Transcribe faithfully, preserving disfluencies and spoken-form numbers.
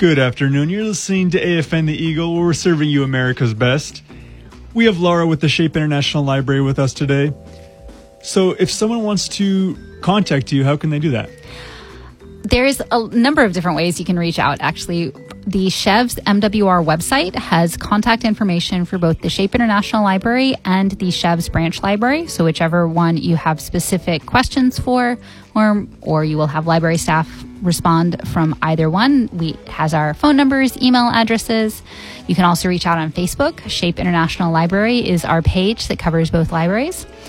Good afternoon. You're listening to A F N The Eagle, where we're serving you America's best. We have Laura with the Shape International Library with us today. So if someone wants to contact you, how can they do that? There's a number of different ways you can reach out, actually. The Chevs M W R website has contact information for both the Shape International Library and the Chevs Branch Library. So whichever one you have specific questions for, or, or you will have library staff respond from either one. We has our phone numbers, email addresses. You can also reach out on Facebook. Shape International Library is our page that covers both libraries.